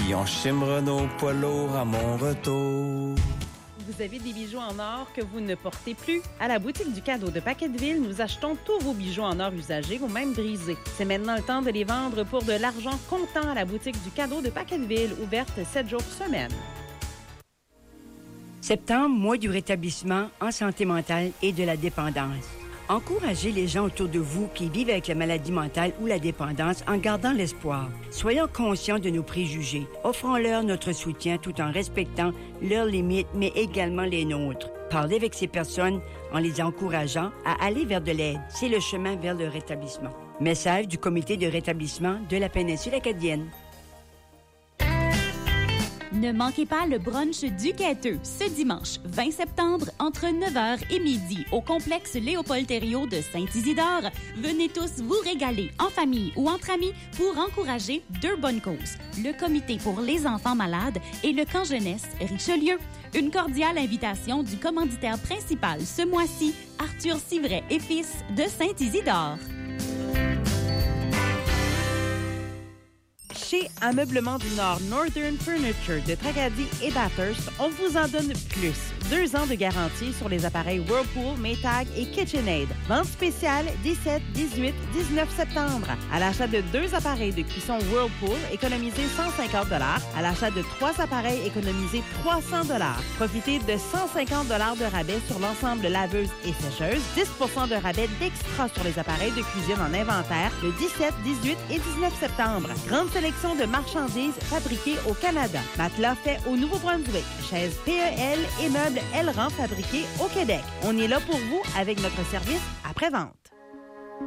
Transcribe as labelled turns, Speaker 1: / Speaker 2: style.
Speaker 1: Puis on chimera nos poids lourds à mon retour.
Speaker 2: Vous avez des bijoux en or que vous ne portez plus? À la boutique du cadeau de Paquetteville, nous achetons tous vos bijoux en or usagés ou même brisés. C'est maintenant le temps de les vendre pour de l'argent comptant à la boutique du cadeau de Paquetteville, ouverte 7 jours semaine.
Speaker 3: Septembre, mois du rétablissement en santé mentale et de la dépendance. Encouragez les gens autour de vous qui vivent avec la maladie mentale ou la dépendance en gardant l'espoir. Soyons conscients de nos préjugés. Offrons-leur notre soutien tout en respectant leurs limites, mais également les nôtres. Parlez avec ces personnes en les encourageant à aller vers de l'aide. C'est le chemin vers le rétablissement. Message du Comité de rétablissement de la péninsule acadienne.
Speaker 4: Ne manquez pas le brunch du Quêteux ce dimanche 20 septembre entre 9h et midi au complexe Léopold-Thériault de Saint-Isidore. Venez tous vous régaler en famille ou entre amis pour encourager deux bonnes causes. Le comité pour les enfants malades et le camp jeunesse Richelieu. Une cordiale invitation du commanditaire principal ce mois-ci, Arthur Civray et Fils de Saint-Isidore.
Speaker 2: Chez Ameublement du Nord Northern Furniture de Tracadie et Bathurst, on vous en donne plus. 2 ans de garantie sur les appareils Whirlpool, Maytag et KitchenAid. Vente spéciale 17, 18, 19 septembre. À l'achat de 2 appareils de cuisson Whirlpool, économisez 150 $. À l'achat de 3 appareils, économisez 300 $. Profitez de 150 $ de rabais sur l'ensemble laveuse et sécheuse. 10 % de rabais d'extra sur les appareils de cuisine en inventaire le 17, 18 et 19 septembre. Grande sélection de marchandises fabriquées au Canada. Matelas fait au Nouveau-Brunswick. Chaises PEL et meubles Elran fabriqués au Québec. On est là pour vous avec notre service après-vente.